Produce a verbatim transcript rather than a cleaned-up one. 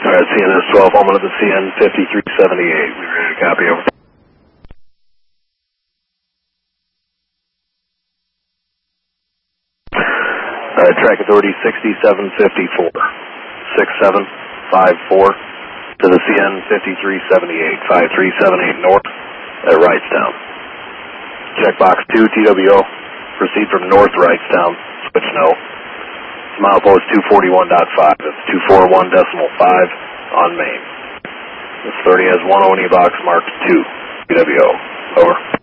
Alright, C N S twelve, I'm on to the C N fifty-three seventy-eight. We ready to copy over? Alright, track authority sixty-seven fifty-four. six seven five four to the C N fifty-three seventy-eight. five three seven eight north at Wrightstown. Checkbox two, T W O. Proceed from north Wrightstown. Switch no. Milepost two forty-one point five. That's two forty-one point five on main. This thirty has one O N E box marked two. T W O. Over.